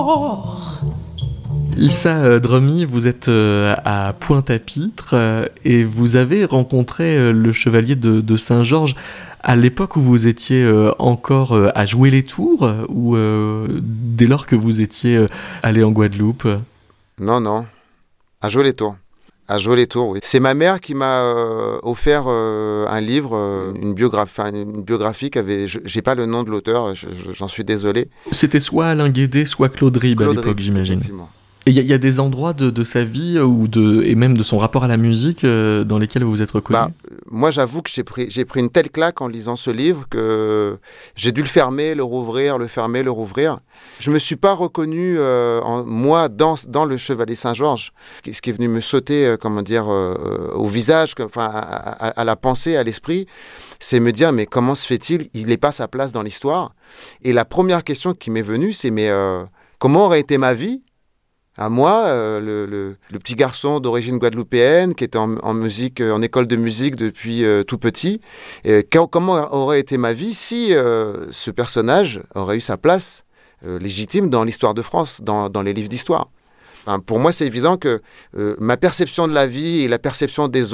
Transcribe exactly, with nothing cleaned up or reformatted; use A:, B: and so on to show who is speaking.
A: Issa euh, Dromy, vous êtes euh, à Pointe-à-Pitre euh, et vous avez rencontré euh, le chevalier de, de Saint-Georges à l'époque où vous étiez euh, encore euh, à jouer les tours euh, ou euh, dès lors que vous étiez euh, allé en Guadeloupe?
B: Non, non, à jouer les tours. À jouer les tours, oui. C'est ma mère qui m'a euh, offert euh, un livre, euh, une, biographie, une biographie qui avait... Je, j'ai pas le nom de l'auteur, je, je, j'en suis désolé.
A: C'était soit Alain Guédé, soit Claude Ribes
B: Claude
A: à l'époque,
B: Ribes,
A: j'imagine.
B: effectivement.
A: Et il y, y a des endroits de, de sa vie ou de, et même de son rapport à la musique euh, dans lesquels vous vous êtes reconnu?
B: Bah, moi, j'avoue que j'ai pris, j'ai pris une telle claque en lisant ce livre que j'ai dû le fermer, le rouvrir, le fermer, le rouvrir. Je ne me suis pas reconnu, euh, en, moi, dans, dans le Chevalier Saint-Georges, ce qui est venu me sauter, euh, comment dire, euh, au visage, enfin, à, à, à la pensée, à l'esprit, c'est me dire, mais comment se fait-il? Il n'est pas sa place dans l'histoire. Et la première question qui m'est venue, c'est, mais euh, comment aurait été ma vie à moi, euh, le, le, le petit garçon d'origine guadeloupéenne qui était en, en musique, en école de musique depuis euh, tout petit. Et quand, comment aurait été ma vie si euh, ce personnage aurait eu sa place euh, légitime dans l'histoire de France, dans, dans les livres d'histoire? Enfin, pour moi, c'est évident que euh, ma perception de la vie et la perception des autres